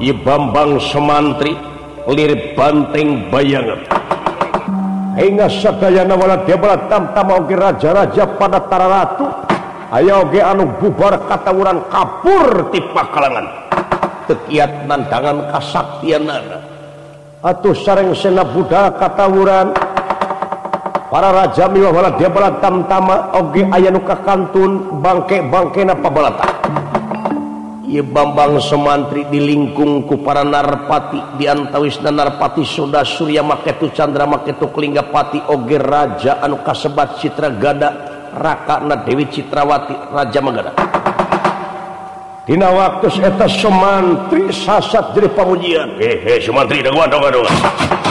Bambang Semantri lir banteng bayangan hingga sadayana wala dia bala tamtama oge raja-raja pada tara ratu aya oge anu bubar katawuran kapur ti pakalangan tekiat nandangan kasaktianana atuh sareng sena budak katawuran para raja miwah wala dia bala tamtama oge aya nu kakantun bangke-bangkena pabalata. Ieu Bambang Semantri dilingkung ku para narpati di antawisna narpati Soda Surya maketu Candra maketu Kelinggapati oge raja anu kasebat Citragada rakana Dewi Citrawati Raja Magada. Dina waktu eta Semantri sasat jadi pamujian. Semantri daguan.